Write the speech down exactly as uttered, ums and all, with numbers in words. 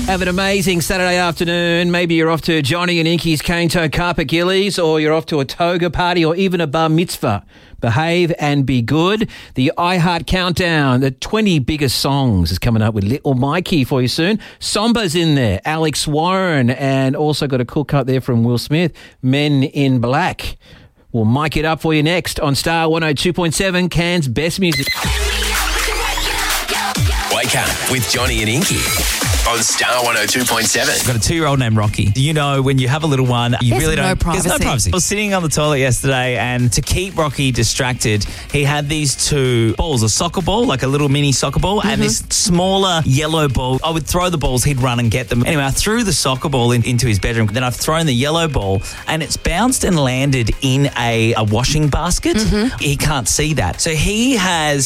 Have an amazing Saturday afternoon. Maybe you're off to Johnny and Inky's Cane Toe Carpet Gillies, or you're off to a toga party, or even a bar mitzvah. Behave and be good. The iHeart Countdown, the twenty biggest songs, is coming up with Little Mikey for you soon. Samba's in there, Alex Warren, and also got a cool cut there from Will Smith, Men in Black. We'll mic it up for you next on Star one oh two point seven, Cairns' best music. Wake up with Johnny and Inky on Star one oh two point seven. I've got a two-year-old named Rocky. You know, when you have a little one, you There's really no don't... privacy. There's no privacy. I was sitting on the toilet yesterday, and to keep Rocky distracted, he had these two balls, a soccer ball, like a little mini soccer ball, mm-hmm. and this smaller yellow ball. I would throw the balls, he'd run and get them. Anyway, I threw the soccer ball in, into his bedroom. Then I've thrown the yellow ball, and it's bounced and landed in a, a washing basket. Mm-hmm. He can't see that. So he has